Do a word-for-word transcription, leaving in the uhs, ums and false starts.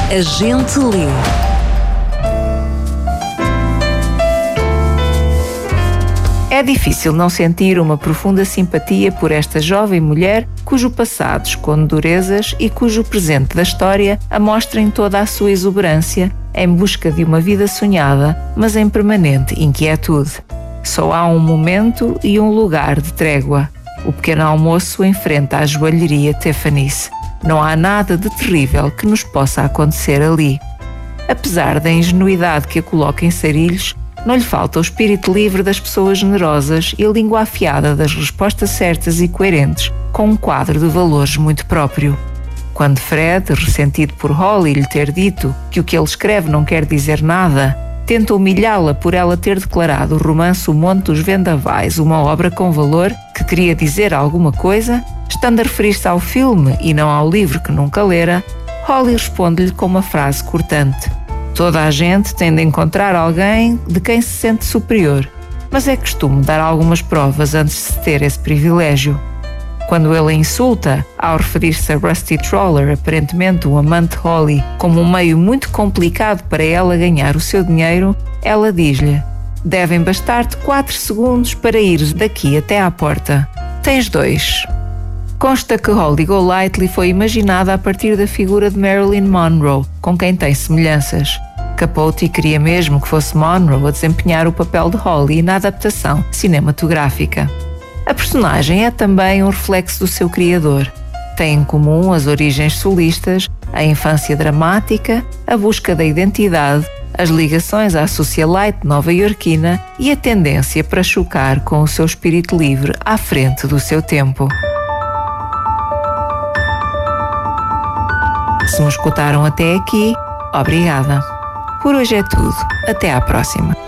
A gente lê. É difícil não sentir uma profunda simpatia por esta jovem mulher cujo passado esconde durezas e cujo presente da história a mostra em toda a sua exuberância, em busca de uma vida sonhada, mas em permanente inquietude. Só há um momento e um lugar de trégua. O pequeno almoço em frente à joalheria Tiffany's. Não há nada de terrível que nos possa acontecer ali. Apesar da ingenuidade que a coloca em sarilhos, não lhe falta o espírito livre das pessoas generosas e a língua afiada das respostas certas e coerentes, com um quadro de valores muito próprio. Quando Fred, ressentido por Holly lhe ter dito que o que ele escreve não quer dizer nada, tenta humilhá-la por ela ter declarado o romance O Monte dos Vendavais uma obra com valor que queria dizer alguma coisa, estando a referir-se ao filme e não ao livro que nunca lera, Holly responde-lhe com uma frase cortante. Toda a gente tem de encontrar alguém de quem se sente superior, mas é costume dar algumas provas antes de se ter esse privilégio. Quando ele a insulta, ao referir-se a Rusty Troller, aparentemente o amante Holly, como um meio muito complicado para ela ganhar o seu dinheiro, ela diz-lhe: devem bastar-te quatro segundos para ires daqui até à porta. Tens dois. Consta que Holly Golightly foi imaginada a partir da figura de Marilyn Monroe, com quem tem semelhanças. Capote queria mesmo que fosse Monroe a desempenhar o papel de Holly na adaptação cinematográfica. A personagem é também um reflexo do seu criador. Tem em comum as origens solistas, a infância dramática, a busca da identidade, as ligações à socialite nova-iorquina e a tendência para chocar com o seu espírito livre à frente do seu tempo. Se me escutaram até aqui, obrigada. Por hoje é tudo. Até à próxima.